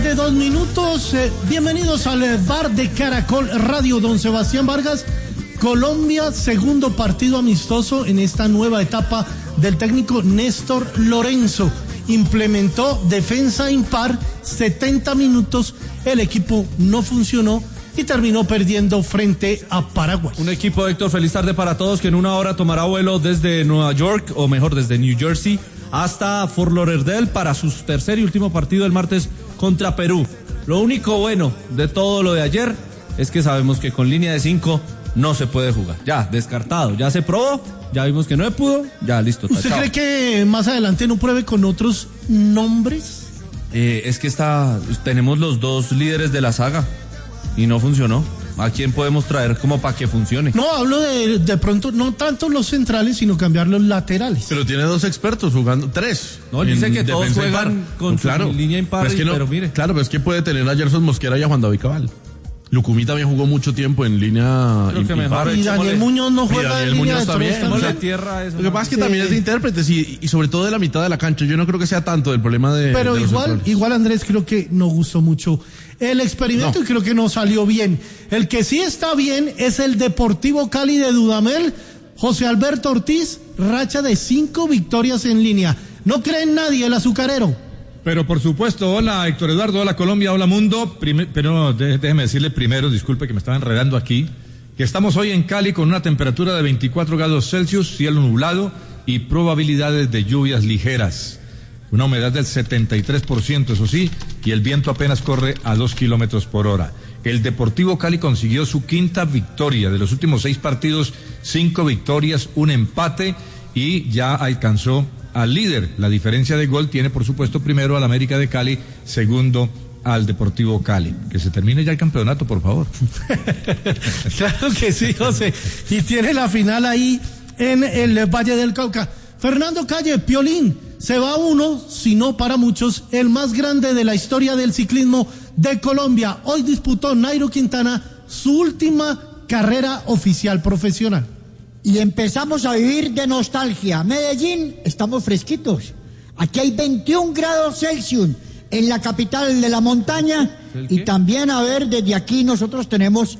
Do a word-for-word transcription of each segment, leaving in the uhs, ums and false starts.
tarde, dos minutos. Eh, bienvenidos al bar de Caracol Radio, don Sebastián Vargas. Colombia, segundo partido amistoso en esta nueva etapa del técnico Néstor Lorenzo. Implementó defensa impar, setenta minutos, el equipo no funcionó y terminó perdiendo frente a Paraguay. Un equipo, Héctor, feliz tarde para todos, que en una hora tomará vuelo desde Nueva York, o mejor, desde New Jersey, hasta Fort Lauderdale para su tercer y último partido el martes contra Perú. Lo único bueno de todo lo de ayer es que sabemos que con línea de cinco no se puede jugar. Ya, descartado, ya se probó, ya vimos que no se pudo, ya listo. ¿Usted tachado. cree que más adelante no pruebe con otros nombres? Eh, es que está, tenemos los dos líderes de la saga y no funcionó. ¿A quién podemos traer como para que funcione? No, hablo de de pronto, no tanto los centrales, sino cambiar los laterales. Pero tiene dos expertos jugando, tres. No, él dice que todos juegan con no, claro, su línea impar, pero, es que no, pero mire. Claro, pero es que puede tener a Gerson Mosquera y a Juan David Cabal. Lucumí también jugó mucho tiempo en línea Creo que impar. mejor Y Daniel Muñoz no juega Daniel en línea Muñoz de también, tres también. La tierra, eso Lo que no. pasa es que Sí. también es de intérpretes y, y sobre todo de la mitad de la cancha. Yo no creo que sea tanto el problema de. Pero de los igual, centrales. igual Andrés, creo que no gustó mucho el experimento No. y creo que no salió bien. El que sí está bien es el Deportivo Cali de Dudamel. José Alberto Ortiz, racha de cinco victorias en línea. No cree en nadie el azucarero. Pero por supuesto, hola Héctor Eduardo, hola Colombia, hola mundo. Prime- pero de- déjeme decirle primero, disculpe que me estaba enredando aquí, que estamos hoy en Cali con una temperatura de veinticuatro grados Celsius, cielo nublado y probabilidades de lluvias ligeras. Una humedad del setenta y tres por ciento, eso sí, y el viento apenas corre a dos kilómetros por hora. El Deportivo Cali consiguió su quinta victoria. De los últimos seis partidos, cinco victorias, un empate y ya alcanzó al líder. La diferencia de gol tiene, por supuesto, primero al América de Cali, segundo al Deportivo Cali. Que se termine ya el campeonato, por favor. Claro que sí, José. Y tiene la final ahí en el Valle del Cauca. Fernando Calle, Piolín, se va uno, si no para muchos, el más grande de la historia del ciclismo de Colombia. Hoy disputó Nairo Quintana su última carrera oficial profesional. Y empezamos a vivir de nostalgia. Medellín, estamos fresquitos. Aquí hay veintiún grados Celsius en la capital de la montaña. Y también, a ver, desde aquí nosotros tenemos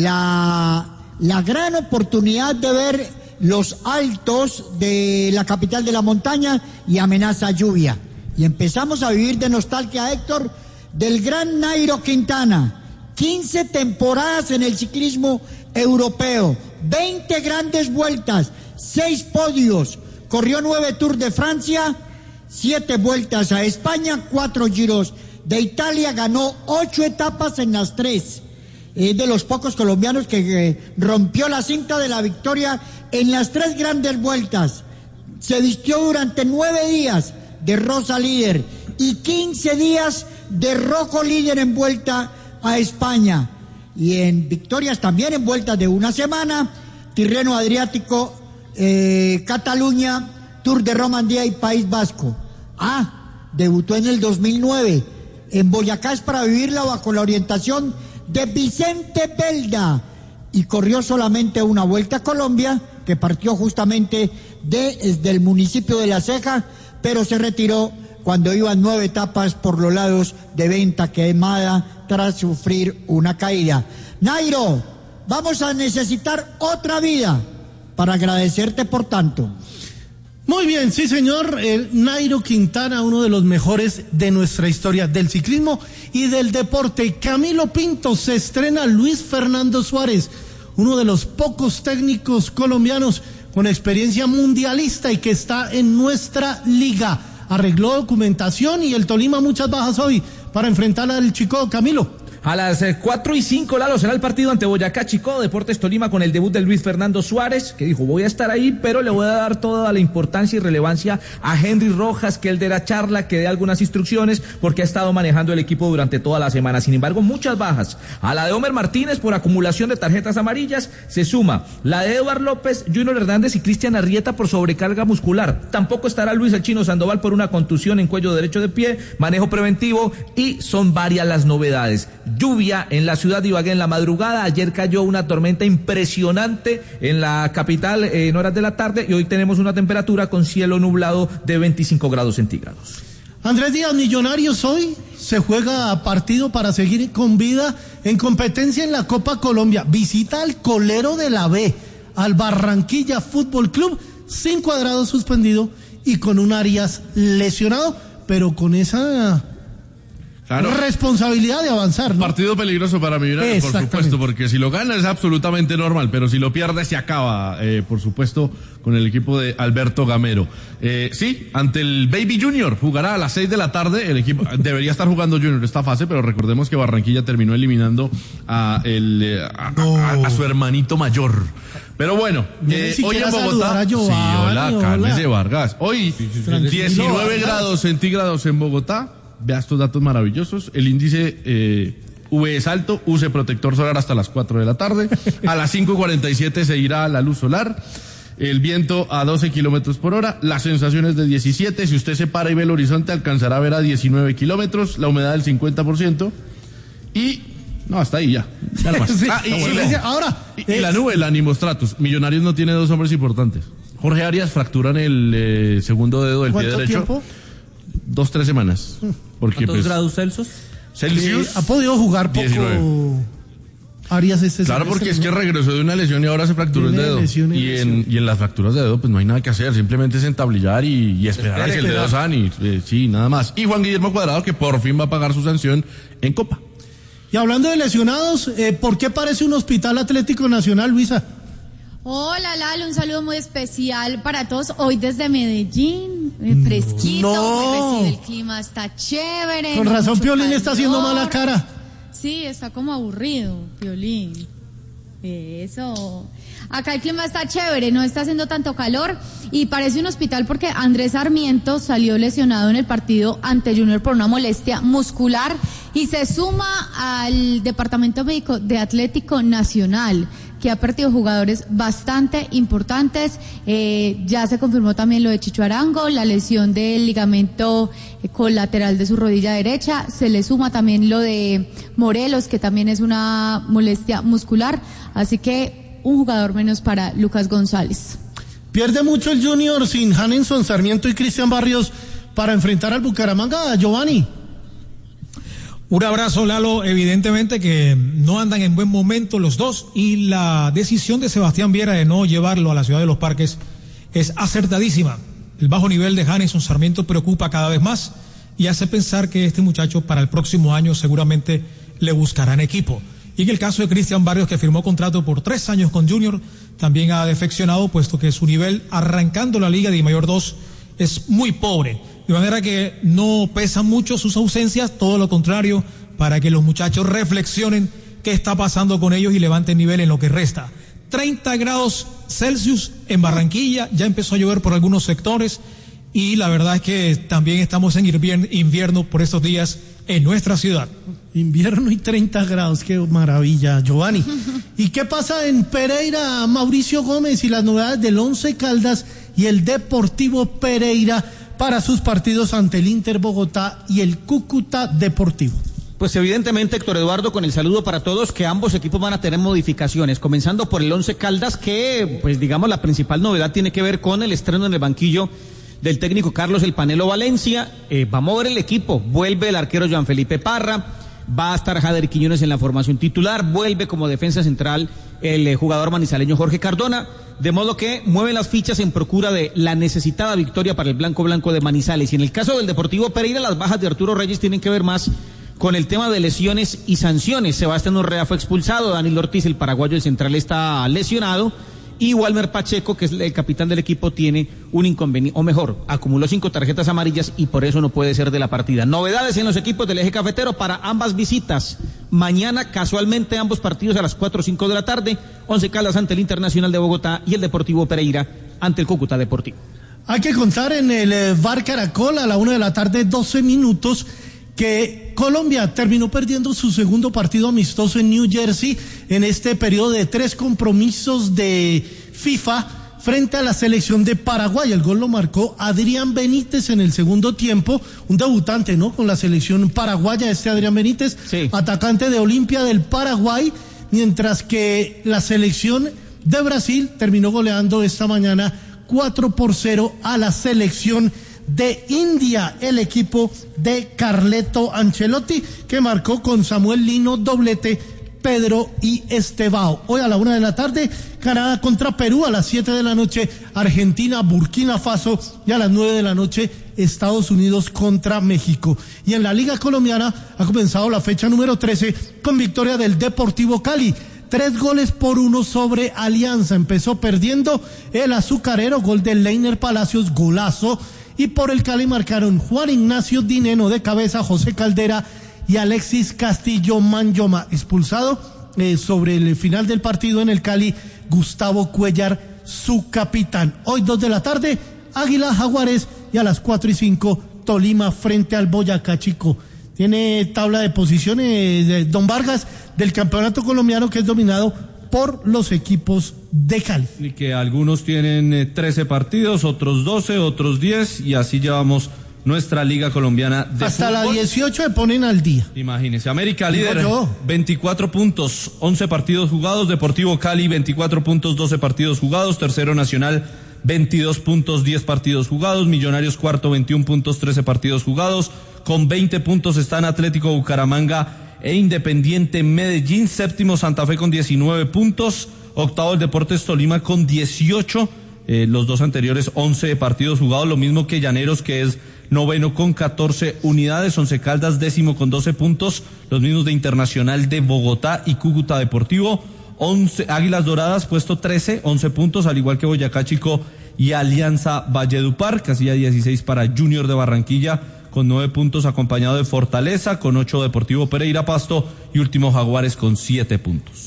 la, la gran oportunidad de ver los altos de la capital de la montaña y amenaza lluvia. Y empezamos a vivir de nostalgia, Héctor, del gran Nairo Quintana. quince temporadas en el ciclismo europeo, veinte grandes vueltas, seis podios, corrió nueve Tours de Francia, siete vueltas a España, cuatro giros de Italia, ganó ocho etapas en las tres. Es de los pocos colombianos que eh, rompió la cinta de la victoria en las tres grandes vueltas. Se vistió durante nueve días de rosa líder y quince días de rojo líder en vuelta a España. Y en victorias también en vueltas de una semana, Tirreno Adriático, eh, Cataluña, Tour de Romandía y País Vasco. Ah, debutó en el dos mil nueve en Boyacá, es para vivirla bajo la orientación de Vicente Belda, y corrió solamente una vuelta a Colombia, que partió justamente de, desde el municipio de La Ceja, pero se retiró cuando iban nueve etapas por los lados de Venta Quemada tras sufrir una caída. Nairo, vamos a necesitar otra vida para agradecerte por tanto. Muy bien, sí señor, el Nairo Quintana, uno de los mejores de nuestra historia del ciclismo y del deporte. Camilo Pinto, se estrena Luis Fernando Suárez, uno de los pocos técnicos colombianos con experiencia mundialista y que está en nuestra liga. Arregló documentación y el Tolima muchas bajas hoy para enfrentar al Chico. Camilo. A las cuatro y cinco, Lalo, será el partido ante Boyacá Chico, Deportes Tolima, con el debut de Luis Fernando Suárez, que dijo, voy a estar ahí, pero le voy a dar toda la importancia y relevancia a Henry Rojas, que él dé la charla, que dé algunas instrucciones, porque ha estado manejando el equipo durante toda la semana. Sin embargo, muchas bajas. A la de Homer Martínez por acumulación de tarjetas amarillas se suma la de Eduard López, Junior Hernández y Cristian Arrieta por sobrecarga muscular. Tampoco estará Luis el Chino Sandoval por una contusión en cuello derecho de pie, manejo preventivo, y son varias las novedades. Lluvia en la ciudad de Ibagué en la madrugada. Ayer cayó una tormenta impresionante en la capital eh, en horas de la tarde, y hoy tenemos una temperatura con cielo nublado de veinticinco grados centígrados. Andrés Díaz, Millonarios hoy se juega partido para seguir con vida en competencia en la Copa Colombia. Visita al colero de la B, al Barranquilla Fútbol Club, sin Cuadrado suspendido y con un Arias lesionado, pero con esa claro. responsabilidad de avanzar, ¿no? Partido peligroso para Millonarios, por supuesto, porque si lo gana es absolutamente normal, pero si lo pierde se acaba, eh, por supuesto, con el equipo de Alberto Gamero. Eh, sí, ante el Baby Junior, jugará a las seis de la tarde, el equipo debería estar jugando Junior esta fase, pero recordemos que Barranquilla terminó eliminando a, el, a, no. a, a su hermanito mayor. Pero bueno, eh, hoy en Bogotá, sí, hola, cálmese Vargas, hoy diecinueve grados centígrados en Bogotá. Vea estos datos maravillosos. El índice eh, V es alto, use protector solar hasta las cuatro de la tarde. A las cinco cuarenta y siete se irá la luz solar. El viento a doce kilómetros por hora. Las sensaciones de diecisiete. Si usted se para y ve el horizonte, alcanzará a ver a diecinueve kilómetros. La humedad del cincuenta por ciento. Y... no, hasta ahí ya. ya no sí, ah, y, y, sí, ahora, y, y la nube, el ánimostratus. Millonarios no tiene dos hombres importantes. Jorge Arias fractura en el eh, segundo dedo del pie derecho. ¿Cuánto tiempo? Dos, tres semanas. Porque, ¿Cuántos pues, grados Celsius? Celsius. Eh, ha podido jugar poco diecinueve. Arias este Claro, porque es que regresó de una lesión y ahora se fracturó el dedo. Lesión y, y, en, y en las fracturas de dedo pues no hay nada que hacer, simplemente es entablillar y, y esperar a que el dedo sane. Eh, sí, nada más. Y Juan Guillermo Cuadrado, que por fin va a pagar su sanción en Copa. Y hablando de lesionados, eh, ¿por qué parece un hospital Atlético Nacional, Luisa? Hola Lalo, un saludo muy especial para todos hoy desde Medellín, eh, fresquito, no. recibe el clima, está chévere. Con no razón Piolín calor. está haciendo mala cara. Sí, está como aburrido, Piolín. Eso. Acá el clima está chévere, no está haciendo tanto calor y parece un hospital porque Andrés Sarmiento salió lesionado en el partido ante Junior por una molestia muscular y se suma al departamento médico de Atlético Nacional, que ha perdido jugadores bastante importantes. Eh, ya se confirmó también lo de Chicho Arango, la lesión del ligamento colateral de su rodilla derecha. Se le suma también lo de Morelos, que también es una molestia muscular. Así que un jugador menos para Lucas González. Pierde mucho el Junior sin Hanenson, Sarmiento y Cristian Barrios para enfrentar al Bucaramanga, Giovanni. Un abrazo, Lalo. Evidentemente que no andan en buen momento los dos y la decisión de Sebastián Viera de no llevarlo a la Ciudad de los Parques es acertadísima. El bajo nivel de Hanenson Sarmiento preocupa cada vez más y hace pensar que este muchacho para el próximo año seguramente le buscarán equipo. Y en el caso de Cristian Barrios, que firmó contrato por tres años con Junior, también ha defeccionado, puesto que su nivel arrancando la Liga de Mayor dos es muy pobre. De manera que no pesan mucho sus ausencias, todo lo contrario, para que los muchachos reflexionen qué está pasando con ellos y levanten nivel en lo que resta. treinta grados Celsius en Barranquilla, ya empezó a llover por algunos sectores y la verdad es que también estamos en invierno por estos días en nuestra ciudad. Invierno y treinta grados, qué maravilla, Giovanni. ¿Y qué pasa en Pereira, Mauricio Gómez, y las novedades del Once Caldas y el Deportivo Pereira para sus partidos ante el Inter Bogotá y el Cúcuta Deportivo? Pues evidentemente, Héctor Eduardo, con el saludo para todos, que ambos equipos van a tener modificaciones, comenzando por el Once Caldas, que pues digamos la principal novedad tiene que ver con el estreno en el banquillo del técnico Carlos El Panelo Valencia. Eh, va a mover el equipo, vuelve el arquero Joan Felipe Parra, va a estar Jader Quiñones en la formación titular, vuelve como defensa central el eh, jugador manizaleño Jorge Cardona, de modo que mueve las fichas en procura de la necesitada victoria para el blanco blanco de Manizales. Y en el caso del Deportivo Pereira, las bajas de Arturo Reyes tienen que ver más con el tema de lesiones y sanciones. Sebastián Urrea fue expulsado, Daniel Ortiz, el paraguayo, el central, está lesionado, y Walmer Pacheco, que es el capitán del equipo, tiene un inconveniente, o mejor, acumuló cinco tarjetas amarillas y por eso no puede ser de la partida. Novedades en los equipos del eje cafetero para ambas visitas. Mañana, casualmente, ambos partidos a las cuatro o cinco de la tarde. Once Caldas ante el Internacional de Bogotá y el Deportivo Pereira ante el Cúcuta Deportivo. Hay que contar en el eh, Bar Caracol a la una de la tarde, doce minutos, que Colombia terminó perdiendo su segundo partido amistoso en New Jersey en este periodo de tres compromisos de FIFA frente a la selección de Paraguay. El gol lo marcó Adrián Benítez en el segundo tiempo, un debutante, ¿no?, con la selección paraguaya, este Adrián Benítez, sí, atacante de Olimpia del Paraguay, mientras que la selección de Brasil terminó goleando esta mañana cuatro por cero a la selección de India, el equipo de Carleto Ancelotti, que marcó con Samuel Lino doblete, Pedro y Estevao. Hoy a la una de la tarde, Canadá contra Perú, a las siete de la noche, Argentina, Burkina Faso, y a las nueve de la noche, Estados Unidos contra México. Y en la Liga Colombiana ha comenzado la fecha número trece con victoria del Deportivo Cali. Tres goles por uno sobre Alianza. Empezó perdiendo el azucarero, gol de Leiner Palacios, golazo. Y por el Cali marcaron Juan Ignacio Dineno de cabeza, José Caldera y Alexis Castillo Manyoma. Expulsado eh, sobre el final del partido en el Cali, Gustavo Cuellar, su capitán. Hoy dos de la tarde, Águila Jaguares, y a las cuatro y cinco, Tolima frente al Boyacá Chico. Tiene tabla de posiciones de Don Vargas del campeonato colombiano, que es dominado por los equipos de Cali. Y que algunos tienen eh, trece partidos, otros doce, otros diez, y así llevamos nuestra Liga Colombiana de Hasta fútbol. la dieciocho se ponen al día. Imagínese, América líder, veinticuatro puntos, once partidos jugados, Deportivo Cali veinticuatro puntos, doce partidos jugados, tercero Nacional veintidós puntos, diez partidos jugados, Millonarios cuarto, veintiún puntos, trece partidos jugados, con veinte puntos están Atlético Bucaramanga e Independiente Medellín, séptimo Santa Fe con diecinueve puntos, octavo el Deportes Tolima con dieciocho, eh, los dos anteriores once partidos jugados, lo mismo que Llaneros, que es noveno con catorce unidades, Once Caldas décimo con doce puntos, los mismos de Internacional de Bogotá y Cúcuta Deportivo. once Águilas Doradas puesto trece, once puntos, al igual que Boyacá Chico y Alianza Valledupar. Casilla dieciséis para Junior de Barranquilla con nueve puntos, acompañado de Fortaleza con ocho, Deportivo Pereira Pasto, y último Jaguares con siete puntos.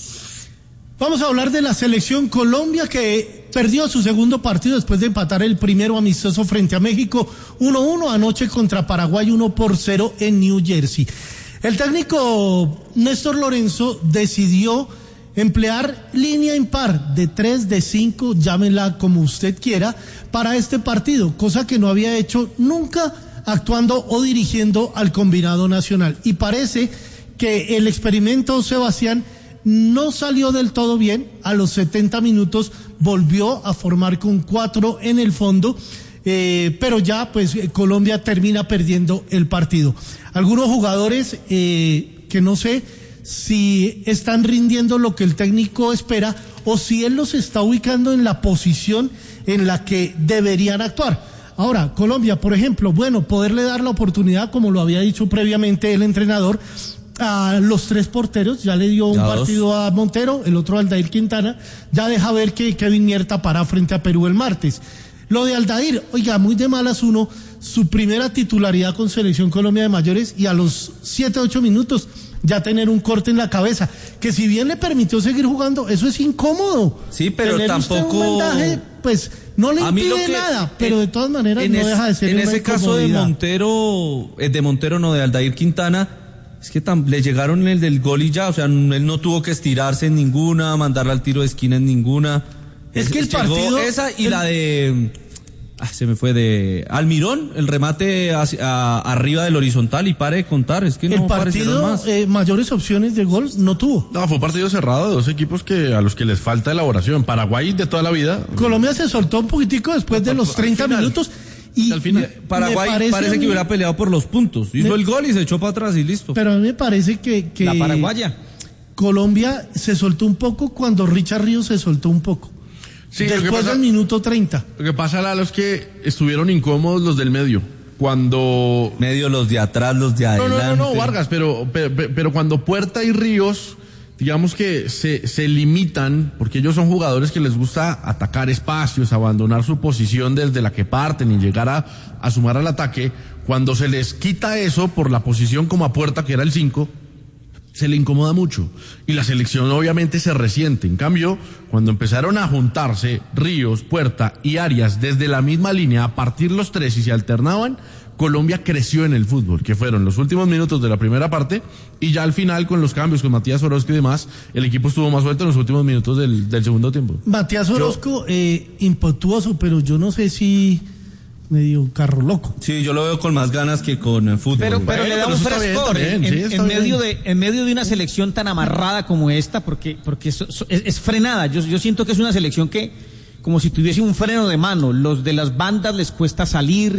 Vamos a hablar de la selección Colombia, que perdió su segundo partido después de empatar el primero amistoso frente a México uno uno, anoche contra Paraguay uno por cero en New Jersey. El técnico Néstor Lorenzo decidió emplear línea impar de tres, de cinco, llámenla como usted quiera, para este partido, cosa que no había hecho nunca actuando o dirigiendo al combinado nacional. Y parece que el experimento, Sebastián, no salió del todo bien. A los setenta minutos volvió a formar con cuatro en el fondo, eh, pero ya pues Colombia termina perdiendo el partido. Algunos jugadores eh, que no sé si están rindiendo lo que el técnico espera o si él los está ubicando en la posición en la que deberían actuar. Ahora, Colombia, por ejemplo, bueno, poderle dar la oportunidad, como lo había dicho previamente el entrenador, a los tres porteros. Ya le dio un ya partido dos. a Montero, el otro a Aldair Quintana. Ya deja ver que Kevin Mier tapará frente a Perú el martes. Lo de Aldair, oiga, muy de malas uno, su primera titularidad con Selección Colombia de mayores, y a los siete, ocho minutos ya tener un corte en la cabeza, que si bien le permitió seguir jugando, eso es incómodo. Sí, pero tener tampoco... un vendaje, pues no le impide nada, pero de todas maneras no es, deja de ser en una ese caso de Montero, eh, de Montero no, de Aldair Quintana, es que tam, le llegaron el del gol y ya, o sea, él no tuvo que estirarse en ninguna, mandarla al tiro de esquina en ninguna. Es, es que el llegó partido... Esa y el... la de... Ah, se me fue de Almirón, el remate hacia, a, arriba del horizontal, y pare de contar, es que no el partido más. Eh, mayores opciones de gol no tuvo. No, fue un partido cerrado de dos equipos que a los que les falta elaboración. Paraguay de toda la vida. Colombia se soltó un poquitico después de los treinta minutos. Y al final. Paraguay parece, parece que hubiera peleado por los puntos. Hizo me, el gol y se echó para atrás y listo. Pero a mí me parece que, que la paraguaya. Colombia se soltó un poco cuando Richard Ríos se soltó un poco. Sí, después pasa, del minuto treinta. Lo que pasa, Lalo, es que estuvieron incómodos los del medio. Cuando... Medio, los de atrás, los de adelante. No, no, no, no, Vargas, pero, pero, pero cuando Puerta y Ríos, digamos que se, se limitan, porque ellos son jugadores que les gusta atacar espacios, abandonar su posición desde la que parten y llegar a, a sumar al ataque. Cuando se les quita eso por la posición como a Puerta, que era el cinco, se le incomoda mucho, y la selección obviamente se resiente. En cambio, cuando empezaron a juntarse Ríos, Puerta y Arias desde la misma línea, a partir los tres y se alternaban, Colombia creció en el fútbol, que fueron los últimos minutos de la primera parte, y ya al final con los cambios, con Matías Orozco y demás, el equipo estuvo más suelto en los últimos minutos del, del segundo tiempo. Matías Orozco, yo, eh, impetuoso, pero yo no sé si... medio carro loco. Sí, yo lo veo con más ganas que con el fútbol. Pero, pero bueno, le da un frescor bien, bien, en, sí, en medio de en medio de una selección tan amarrada como esta, porque porque es, es, es frenada. Yo yo siento que es una selección que como si tuviese un freno de mano. Los de las bandas les cuesta salir,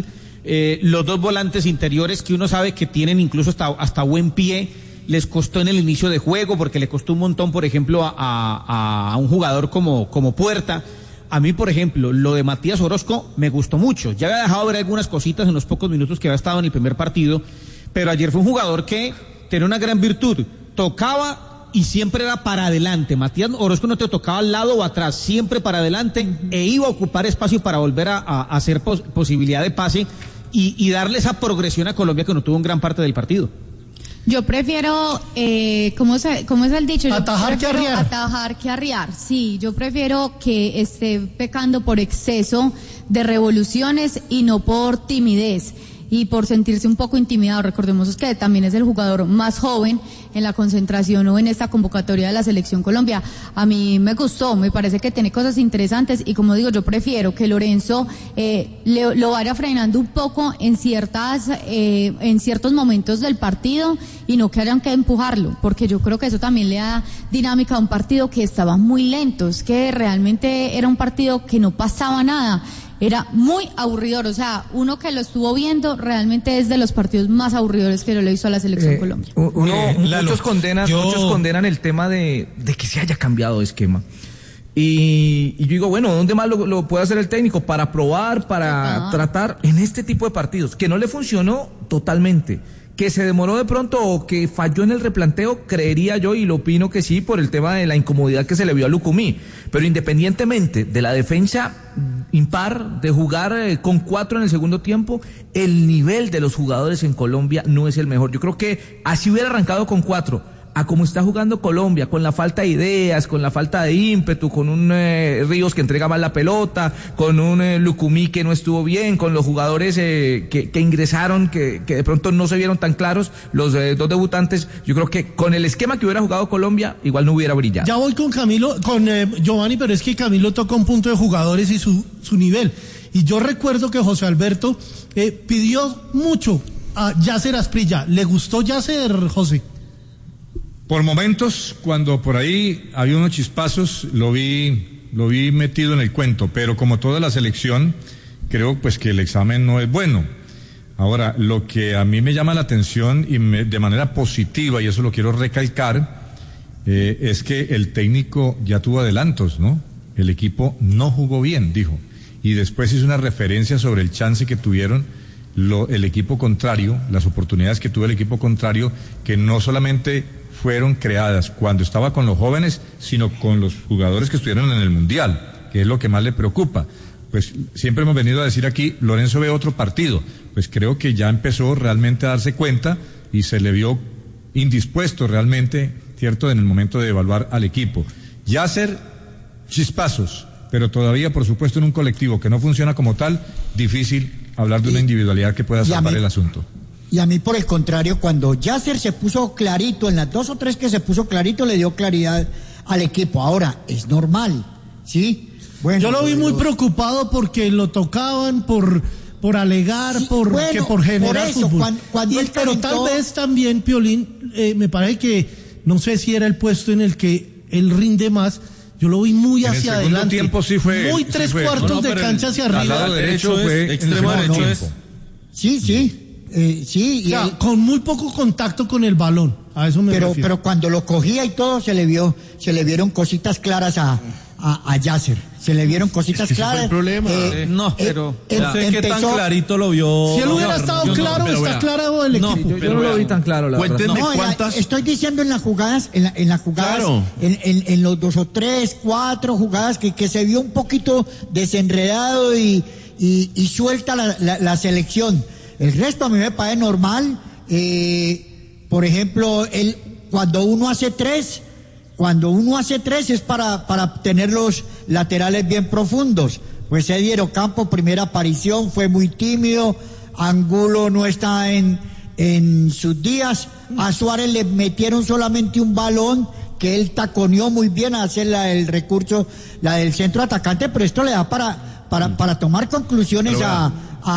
Eh, los dos volantes interiores que uno sabe que tienen incluso hasta, hasta buen pie, les costó en el inicio de juego, porque le costó un montón, por ejemplo, a, a, a un jugador como, como Puerta. A mí, por ejemplo, lo de Matías Orozco me gustó mucho. Ya había dejado ver algunas cositas en los pocos minutos que había estado en el primer partido, pero ayer fue un jugador que tenía una gran virtud. Tocaba y siempre era para adelante. Matías Orozco no te tocaba al lado o atrás, siempre para adelante, uh-huh. e iba a ocupar espacio para volver a, a, a hacer pos, posibilidad de pase y, y darle esa progresión a Colombia que no tuvo en gran parte del partido. Yo prefiero, eh, ¿cómo, se, ¿cómo es el dicho? Yo atajar que arriar. Atajar que arriar, sí. Yo prefiero que esté pecando por exceso de revoluciones y no por timidez y por sentirse un poco intimidado. Recordemos que también es el jugador más joven en la concentración o en esta convocatoria de la Selección Colombia. A mí me gustó, me parece que tiene cosas interesantes y como digo, yo prefiero que Lorenzo eh, le, lo vaya frenando un poco en ciertas eh, en ciertos momentos del partido y no que hayan que empujarlo, porque yo creo que eso también le da dinámica a un partido que estaba muy lento, es que realmente era un partido que no pasaba nada. Era muy aburridor, o sea, uno que lo estuvo viendo realmente es de los partidos más aburridores que yo le he visto a la Selección eh, Colombia. Uno, eh, muchos condenan, yo... muchos condenan el tema de, de que se haya cambiado de esquema. Y, y yo digo, bueno, ¿dónde más lo, lo puede hacer el técnico? Para probar, para ah. tratar en este tipo de partidos, que no le funcionó totalmente. Que se demoró de pronto o que falló en el replanteo, creería yo, y lo opino que sí, por el tema de la incomodidad que se le vio a Lucumí. Pero independientemente de la defensa impar, de jugar eh, con cuatro en el segundo tiempo, el nivel de los jugadores en Colombia no es el mejor. Yo creo que así hubiera arrancado con cuatro. A como está jugando Colombia, con la falta de ideas, con la falta de ímpetu, con un eh, Ríos que entrega mal la pelota, con un eh, Lucumí que no estuvo bien, con los jugadores eh, que, que ingresaron, que, que de pronto no se vieron tan claros, los eh, dos debutantes, yo creo que con el esquema que hubiera jugado Colombia, igual no hubiera brillado. Ya voy con Camilo, con eh, Giovanni, pero es que Camilo toca un punto de jugadores y su, su nivel. Y yo recuerdo que José Alberto eh, pidió mucho a Yasser Asprilla. ¿Le gustó Yasser, José? Por momentos, cuando por ahí había unos chispazos, lo vi, lo vi metido en el cuento, pero como toda la selección, creo pues que el examen no es bueno. Ahora, lo que a mí me llama la atención y me, de manera positiva, y eso lo quiero recalcar, eh, es que el técnico ya tuvo adelantos, ¿no? El equipo no jugó bien, dijo, y después hizo una referencia sobre el chance que tuvieron lo, el equipo contrario, las oportunidades que tuvo el equipo contrario, que no solamente fueron creadas cuando estaba con los jóvenes, sino con los jugadores que estuvieron en el Mundial, que es lo que más le preocupa. Pues siempre hemos venido a decir aquí, Lorenzo ve otro partido, pues creo que ya empezó realmente a darse cuenta y se le vio indispuesto realmente, cierto, en el momento de evaluar al equipo. Yasser, chispazos, pero todavía, por supuesto, en un colectivo que no funciona como tal, difícil hablar de una individualidad que pueda salvar el asunto. Y a mí, por el contrario, cuando Yasser se puso clarito, en las dos o tres que se puso clarito, le dio claridad al equipo. Ahora, es normal, ¿sí? Bueno, yo lo vi muy los... preocupado porque lo tocaban por, por alegar, sí, por, bueno, que por generar por eso, fútbol. Cuando, cuando y, pero calentó... tal vez también, Piolín, eh, me parece que, no sé si era el puesto en el que él rinde más. Yo lo vi muy en hacia el adelante. Tiempo sí fue, muy tres sí fue, cuartos no, no, de cancha hacia arriba. Al lado derecho fue extremo derecho no, es. Sí, sí. Eh, sí, o sea, y el, con muy poco contacto con el balón, a eso me pero, refiero. Pero cuando lo cogía y todo, se le vio, se le vieron cositas claras a, a, a Yasser, se le vieron cositas es que claras. Ese fue el problema. Eh, no, pero eh, no sé empezó, qué tan clarito lo vio. Si él hubiera estado no, claro, no, está vea, claro el no, equipo. Yo, yo no lo vi tan claro, la Cuéntenme verdad. No, en la- cuántas. estoy diciendo en las jugadas, en, la, en las jugadas, Claro. en, en, en los dos o tres, cuatro jugadas que, que se vio un poquito desenredado y, y, y suelta la, la, la selección. El resto a mí me parece normal. Eh, por ejemplo, el, cuando uno hace tres, cuando uno hace tres es para, para tener los laterales bien profundos. Pues Eddie Ocampo, primera aparición, fue muy tímido. Angulo no está en, en sus días. A Suárez le metieron solamente un balón que él taconeó muy bien a hacer la, el recurso, la del centro atacante, pero esto le da para, para, para tomar conclusiones a, a,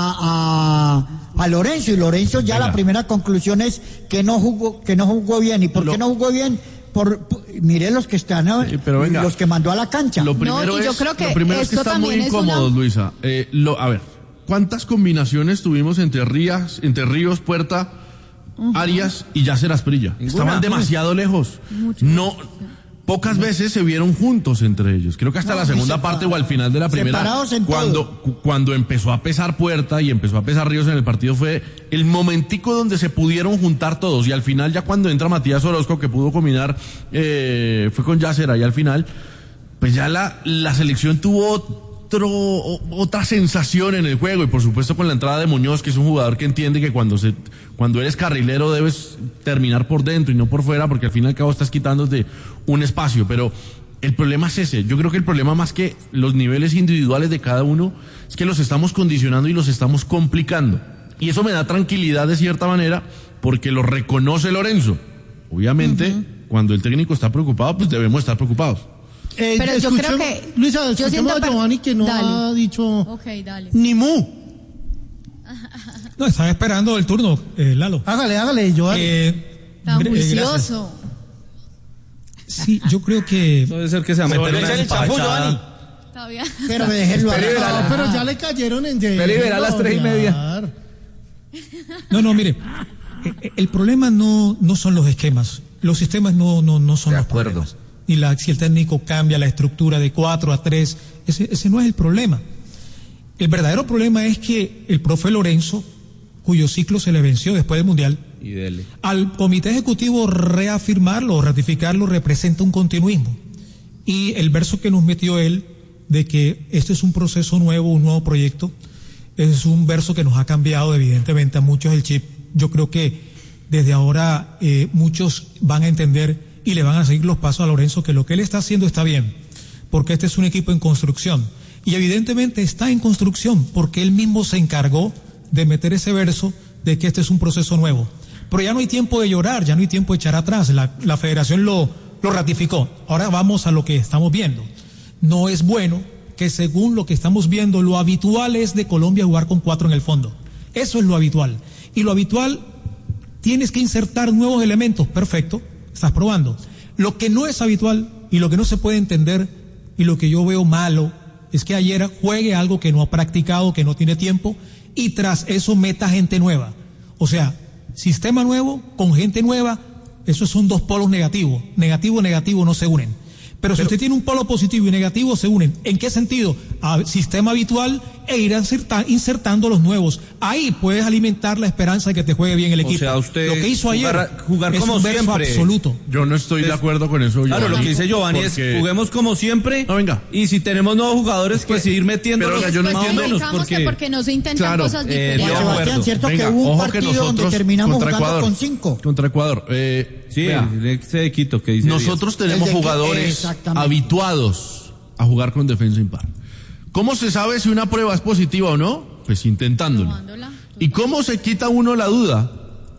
a a Lorenzo, y Lorenzo ya Venga. La primera conclusión es que no jugó, que no jugó bien. ¿Y por Lo... qué no jugó bien? Por, por mire los que están, sí, pero venga, los que mandó a la cancha. Lo primero no, y yo es, creo que lo primero es que están muy incómodos, una... Luisa. Eh, lo, a ver, ¿cuántas combinaciones tuvimos entre Rías, entre Ríos, Puerta, uh-huh. Arias y Yasser Asprilla? Estaban demasiado lejos. Mucho no, pocas veces se vieron juntos entre ellos. Creo que hasta no, la segunda parte o al final de la primera, cuando, cu- cuando empezó a pesar Puerta y empezó a pesar Ríos en el partido, fue el momentico donde se pudieron juntar todos. Y al final, ya cuando entra Matías Orozco, que pudo combinar, eh, fue con Yasser ahí al final, pues ya la, la selección tuvo Otro, otra sensación en el juego, y por supuesto con la entrada de Muñoz, que es un jugador que entiende que cuando se cuando eres carrilero debes terminar por dentro y no por fuera, porque al fin y al cabo estás quitándote un espacio. Pero el problema es ese. Yo creo que el problema, más que los niveles individuales de cada uno, es que los estamos condicionando y los estamos complicando, y eso me da tranquilidad de cierta manera, porque lo reconoce Lorenzo. Obviamente, uh-huh. cuando el técnico está preocupado, pues debemos estar preocupados. Eh, Pero yo creo que... Luisa, escuchemos a Giovanni, que no dale. ha dicho okay, dale. ni mu. No, estaba esperando el turno, eh, Lalo. Hágale, hágale, Giovanni. Eh, Tan juicioso. Eh, sí, yo creo que... Puede ser que se va a meter en el champú, Giovanni. Todavía. Pero me déjenlo hablar. No, pero ya le cayeron en... Pero a las tres y media. No, no, mire. El problema no, no son los esquemas. Los sistemas no, no, no son de los acuerdo. problemas. Y la, si el técnico cambia la estructura de cuatro a tres, ese, ese no es el problema. El verdadero problema es que el profe Lorenzo, cuyo ciclo se le venció después del Mundial, y dele. al comité ejecutivo reafirmarlo o ratificarlo, representa un continuismo. Y el verso que nos metió él de que este es un proceso nuevo, un nuevo proyecto, es un verso que nos ha cambiado evidentemente a muchos el chip. Yo creo que desde ahora eh, muchos van a entender y le van a seguir los pasos a Lorenzo, que lo que él está haciendo está bien, porque este es un equipo en construcción, y evidentemente está en construcción porque él mismo se encargó de meter ese verso de que este es un proceso nuevo. Pero ya no hay tiempo de llorar, ya no hay tiempo de echar atrás, la, la federación lo, lo ratificó. Ahora vamos a lo que estamos viendo. No es bueno que, según lo que estamos viendo, lo habitual es de Colombia jugar con cuatro en el fondo. Eso es lo habitual, y lo habitual, tienes que insertar nuevos elementos, perfecto, estás probando. Lo que no es habitual y lo que no se puede entender y lo que yo veo malo es que ayer juegue algo que no ha practicado, que no tiene tiempo, y tras eso meta gente nueva. O sea, sistema nuevo con gente nueva, esos son dos polos negativos. Negativo y negativo no se unen. Pero, Pero si usted tiene un polo positivo y negativo, se unen. ¿En qué sentido? A sistema habitual e ir insertando los nuevos. Ahí puedes alimentar la esperanza de que te juegue bien el equipo. O sea, usted lo que hizo ayer jugar, jugar es como un verso siempre. absoluto. Yo no estoy de acuerdo con eso, Claro, Giovanni. lo que dice Giovanni porque... es juguemos como siempre. No, venga. Y si tenemos nuevos jugadores, pues seguir metiéndolos. Pero yo no pues entiendo. menos porque... Que porque no se intentan claro, cosas eh, diferentes. yo Sebastián, cierto Venga, que hubo un ojo partido que donde nosotros terminamos contra jugando Ecuador, con cinco. Contra Ecuador. Eh, Sí, vea, el ex de Quito que dice nosotros Díaz. tenemos El de- jugadores exactamente. habituados a jugar con defensa impar. ¿Cómo se sabe si una prueba es positiva o no? Pues intentándolo. Probándola, ¿Y cómo se quita uno la duda?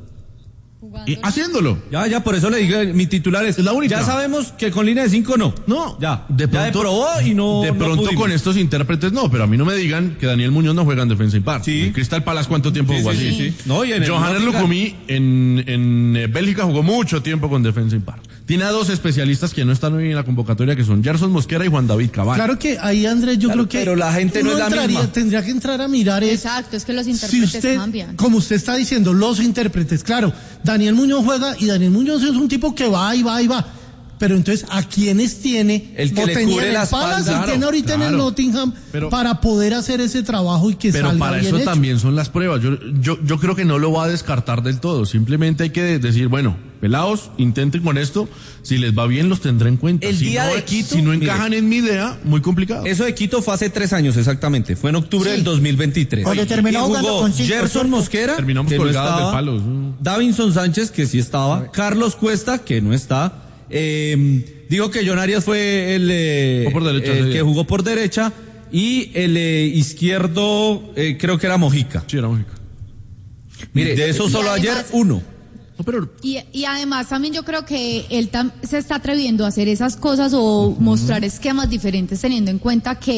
Y haciéndolo. Ya, ya, por eso le digo, mi titular es, Es la única. ya sabemos que con línea de cinco no. No, Ya, de ya pronto, probó y no. de no pronto pudimos. con estos intérpretes no, pero a mí no me digan que Daniel Muñoz no juega en defensa impar. Sí. En Crystal Palace, ¿cuánto tiempo Sí, jugó sí, así? sí, sí. No, y en el Johannes Nottingham- Lucumí en, en eh, Bélgica jugó mucho tiempo con defensa impar. Tiene a dos especialistas que no están hoy en la convocatoria, que son Gerson Mosquera y Juan David Cabal. Claro que ahí, Andrés, yo Claro, creo que... pero la gente no uno es la entraría- misma. Tendría que entrar a mirar es... Exacto, es que los Si intérpretes usted, cambian. como usted está diciendo, los intérpretes, claro, Daniel Muñoz juega y Daniel Muñoz es un tipo que va y va y va. Pero entonces, ¿a quiénes tiene? El que O le tenía cubre en la el Palace espalda. y tiene ahorita en Claro, el Nottingham pero- para poder hacer ese trabajo y que Pero salga para bien eso hecho. también son las pruebas. Yo, yo, yo creo que no lo va a descartar del todo. Simplemente hay que decir, bueno, pelados, intenten con esto. Si les va bien, los tendré en cuenta. El si día no, de Quito, si no mire. encajan en mi idea, muy complicado. Eso de Quito fue hace tres años exactamente, fue en octubre Sí. del dos mil veintitrés. Cuando terminó Y jugando jugó con cinco, Gerson ¿cierto? Mosquera, Terminamos que no colgados estaba, de palos. Mm. Davinson Sánchez, que sí estaba, Carlos Cuesta, que no está, eh, digo que John Arias fue el, eh, Jugó por derecha, el sí. que jugó por derecha, y el eh, izquierdo eh, creo que era Mojica. Sí, era México. Mire, de eso y solo además- ayer uno. No, pero Y, y además también yo creo que él tam- se está atreviendo a hacer esas cosas o mostrar esquemas diferentes teniendo en cuenta que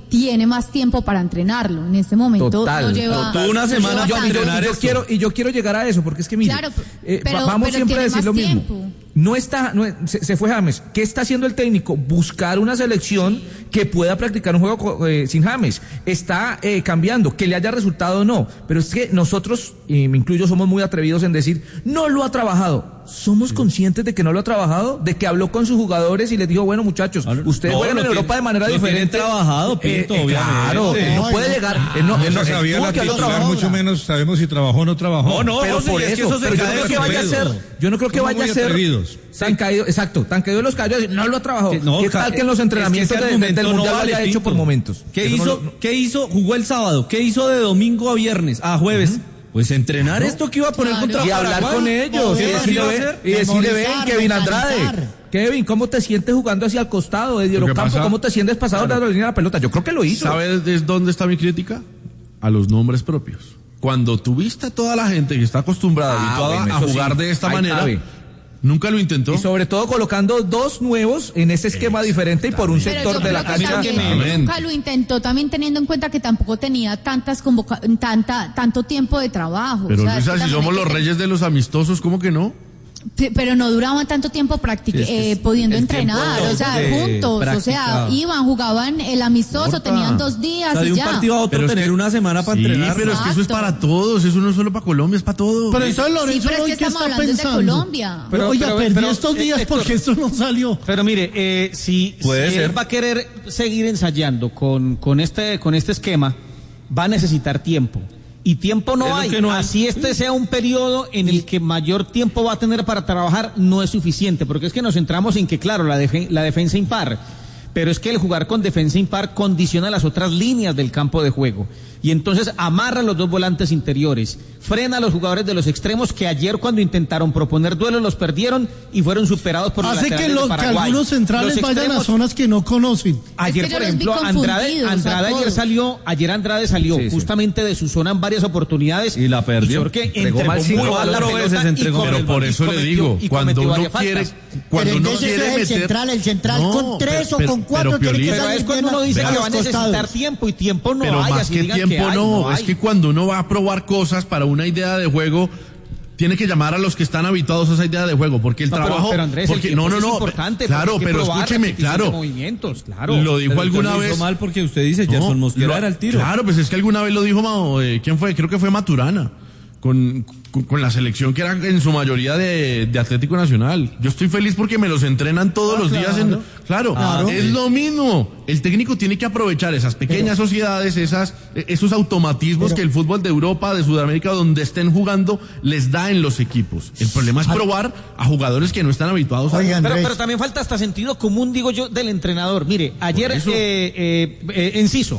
tiene más tiempo para entrenarlo. En este momento Total, no lleva... Tuvo una semana lleva para tanto. entrenar yo esto. quiero y yo quiero llegar a eso porque es que mire, Claro, eh, pero- va- vamos pero siempre a tiene decir más lo mismo. tiempo. No está, no, se, se fue James. ¿Qué está haciendo el técnico? Buscar una selección que pueda practicar un juego eh, sin James. Está eh, cambiando, que le haya resultado o no. Pero es que nosotros, y me incluyo, somos muy atrevidos en decir, no lo ha trabajado. ¿Somos conscientes de que no lo ha trabajado? ¿De que habló con sus jugadores y les dijo, bueno, muchachos, ustedes No, juegan lo en tiene- Europa de manera lo diferente? tienen trabajado, Pinto, Eh, eh, Claro, obviamente. él no puede llegar. Él no, No él no- se él sabía tuvo la que haberlo titular, trabajado. mucho menos sabemos si trabajó o no trabajó. No, no, Pero José, por es que eso, eso se pero yo cae no creo de que vaya a atrevido. ser, yo no creo que Somos vaya a muy ser atrevidos. tan caído, exacto, tan caído de los caballos, no lo ha trabajado. Que no, ¿Qué tal que en los es que entrenamientos ese de- de- argumento del no mundial lo vale, haya hecho por Pinto. momentos? ¿Qué Eso no- hizo? ¿Qué hizo? Jugó el sábado. ¿Qué hizo de domingo a viernes, a jueves? Pues entrenar esto que iba a poner Claro. contra y hablar Paraguay. con ellos, y ¿Qué más decirle, iba a ven, hacer? y decirle, ven, Memorizar, Kevin Andrade, mentalizar. Kevin, ¿cómo te sientes jugando hacia el costado de Lo que Diorocampo? pasa- ¿Cómo te sientes pasado de la línea de la pelota? Yo creo que lo hizo. ¿Sabes desde dónde está mi crítica? A los nombres propios. Cuando tuviste a toda la gente que está acostumbrada Ah, habituada bueno, a eso jugar sí, de esta ahí manera, cabe. nunca lo intentó. Y sobre todo colocando dos nuevos en ese esquema diferente y por un Pero sector yo de la creo que cancha. también Exactamente. nunca lo intentó, también teniendo en cuenta que tampoco tenía tantas convoca tanta tanto tiempo de trabajo. Pero o sea, es Luisa, que si también somos hay los que ten- reyes de los amistosos, ¿cómo que no? P- Pero no duraban tanto tiempo practic- Sí, es que eh, es- pudiendo el tiempo entrenar, de- o sea, de juntos, o práctica. sea, iban, jugaban el amistoso, Corta. tenían dos días O sea, de y un ya. partido a otro Pero es tener que- una semana para Sí, entrenar. pero es que eso es Exacto. para todos, eso no es solo para Colombia, es para todos. Pero entonces Sí, Lorenzo, pero es ¿hoy que qué estamos está hablando desde pensando? Colombia. Pero- Oiga, pero- perdí pero, estos días Héctor, porque esto no salió. Pero mire, eh, si, Puede si ser. él va a querer seguir ensayando con, con, este, con este esquema, va a necesitar tiempo. Y tiempo no Es lo hay. que no hay. Así este sea un periodo en el que mayor tiempo va a tener para trabajar, no es suficiente. Porque es que nos centramos en que, claro, la, defe- la defensa impar. Pero es que el jugar con defensa impar condiciona las otras líneas del campo de juego. Y entonces amarra los dos volantes interiores, frena a los jugadores de los extremos que ayer cuando intentaron proponer duelos los perdieron y fueron superados por los Hace que, laterales lo- de que Paraguay. algunos centrales Los vayan a extremos- zonas que no conocen. Ayer, Es que yo por los vi ejemplo, Andrade, confundidos a Andrade ayer todos. salió, ayer Andrade salió Sí, sí. justamente de su zona en varias oportunidades. Y la perdió. Porque Entregó entregó mal cinco, muy mal la cuatro pelota veces y entregó. cometió- Pero por y eso le cometió- digo, y cuando cometió uno varias quiere, faltas. cuando Pero uno entonces quiere es el meter, central, el central No, con tres pero- o con pero- cuatro pero, tiene que Piolín, Pero salir es cuando bien uno dice a que los va a necesitar costados. tiempo y tiempo no pero hay, más así que digan tiempo hay, no, es hay. que cuando uno va a probar cosas para una idea de juego, tiene que llamar a los que están habituados a esa idea de juego, porque el No, pero- trabajo, pero, Andrés, el porque tiempo no, no, sí es no, importante, claro, porque hay que pero probar, escúcheme, repetición de claro, movimientos, claro. lo dijo Pero alguna usted lo vez. hizo mal porque usted dice, Gerson No, Mosquera lo- era el tiro. Claro, pues es que alguna vez lo dijo, Mao, eh, ¿quién fue? Creo que fue Maturana. Con, con, con la selección que era en su mayoría de, de Atlético Nacional. Yo estoy feliz porque me los entrenan todos Ah, los días. En, claro, Claro. es lo mismo. El técnico tiene que aprovechar esas pequeñas sociedades, esas, esos automatismos Pero- que el fútbol de Europa, de Sudamérica, donde estén jugando, les da en los equipos. El problema es probar a jugadores que no están habituados a... Oigan, Pero, Andrés. pero también falta hasta sentido común, digo yo, del entrenador. Mire, ayer eso. eh, eh, eh, Enciso,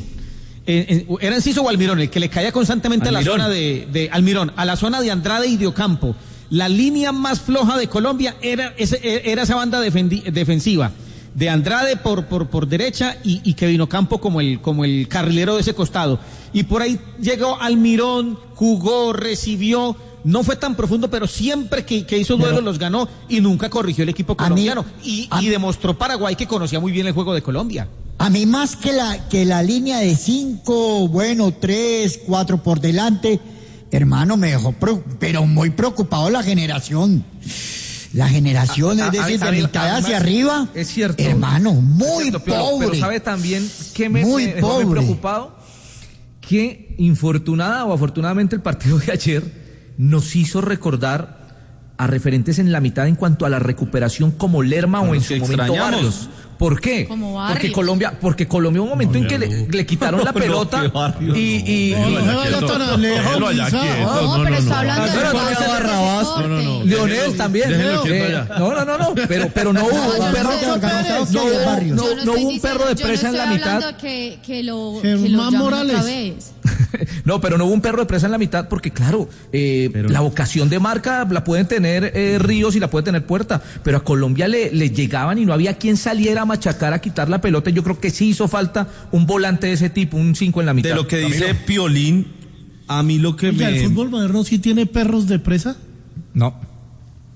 eh, eh, era Enciso o Almirón, el que le caía constantemente Almirón. a la zona de, de Almirón, a la zona de Andrade y de Ocampo. La línea más floja de Colombia era, ese, era esa banda defendi- defensiva. De Andrade por, por, por derecha y, y Kevin Ocampo como el, como el carrilero de ese costado. Y por ahí llegó Almirón, jugó, recibió, no fue tan profundo, pero siempre que, que hizo duelos los ganó y nunca corrigió el equipo A mí- colombiano. y, a- y demostró Paraguay que conocía muy bien el juego de Colombia. A mí más que la, que la línea de cinco, bueno, tres, cuatro por delante, hermano, me dejó, preo- pero muy preocupado la generación. La generación, A- es a- decir, a- de a- mitad además, hacia arriba. es cierto. Hermano, Es muy cierto, Piolo, pobre. Pero sabe también que me, Muy me dejó muy pobre. preocupado que infortunada o afortunadamente el partido de ayer nos hizo recordar a referentes en la mitad en cuanto a la recuperación como Lerma o en su que momento extrañamos. Barrios. ¿Por qué? Como Porque Barrios. Colombia, porque Colombia hubo un momento en que le, le quitaron la No, pelota qué Barrios, y, y, No, y- no se vaya tan lejos, Déjelo allá Luisa. quieto. No, no, pero no, está no. hablando Ah, de pero cosas ponía de Barrabás. deporte. No, no, no. Leonel también. déjenlo quieto Eh, allá. no, no, no, no, pero, pero no hubo No, un yo perro, no sé, organizado no, que hubo- hay barrios. no- Yo no estoy hubo un diciendo- perro de yo presa no en la estoy mitad. hablando que, que lo, que lo Germán llamen Morales. otra vez. No, pero no hubo un perro de presa en la mitad porque, claro, eh, la vocación de marca la pueden tener eh, Ríos y la puede tener Puerta, pero a Colombia le, le llegaban y no había quien saliera a machacar, a quitar la pelota. Yo creo que sí hizo falta un volante de ese tipo, un cinco en la mitad. De lo que dice Piolín, a mí lo que Oiga, ¿el me... fútbol moderno sí tiene perros de presa? No.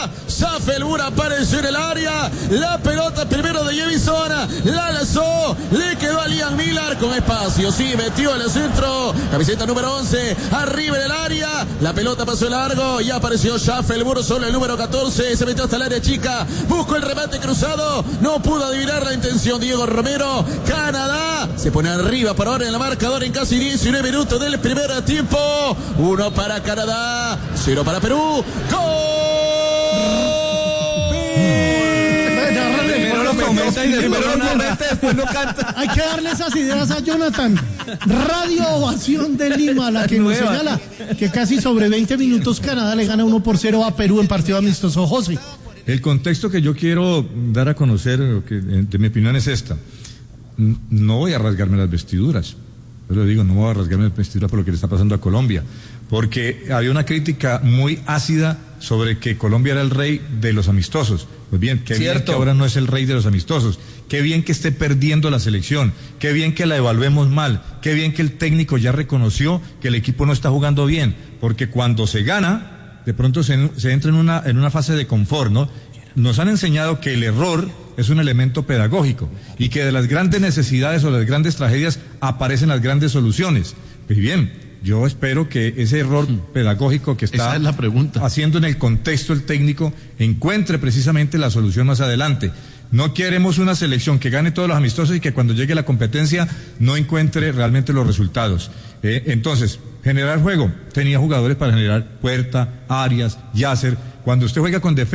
Colombia. Schaffelburg apareció en el área. La pelota primero de Jevison. La lanzó. Le quedó a Liam Miller con espacio. Sí, metió el centro. Camiseta número once. Arriba en el área. La pelota pasó largo. Y apareció Schaffelburg. Solo el número catorce. Se metió hasta el área chica. Buscó el remate cruzado. No pudo adivinar la intención Diego Romero. Canadá se pone arriba por ahora en la marcador en casi diecinueve minutos del primer tiempo. Uno para Canadá. Cero para Perú. ¡Gol! Hay que darle esas ideas a Jonathan. Radio Ovación de Lima, la que nos señala que casi sobre veinte minutos Canadá le gana uno por cero a Perú en partido amistoso. José. El contexto que yo quiero dar a conocer, que de mi opinión es esta. No voy a rasgarme las vestiduras. Yo le digo, no voy a rasgarme las vestiduras por lo que le está pasando a Colombia. Porque había una crítica muy ácida sobre que Colombia era el rey de los amistosos. Pues bien, qué bien que ahora no es el rey de los amistosos. Qué bien que esté perdiendo la selección. Qué bien que la evaluemos mal. Qué bien que el técnico ya reconoció que el equipo no está jugando bien. Porque cuando se gana, de pronto se, se entra en una, en una fase de confort, ¿no? Nos han enseñado que el error es un elemento pedagógico y que de las grandes necesidades o las grandes tragedias aparecen las grandes soluciones. Pues bien, yo espero que ese error pedagógico que está Esa es la pregunta. haciendo en el contexto el técnico encuentre precisamente la solución más adelante. No queremos una selección que gane todos los amistosos y que cuando llegue la competencia no encuentre realmente los resultados. Eh, entonces, generar juego. Tenía jugadores para generar Puerta, Arias, Yasser. Cuando usted juega con defensa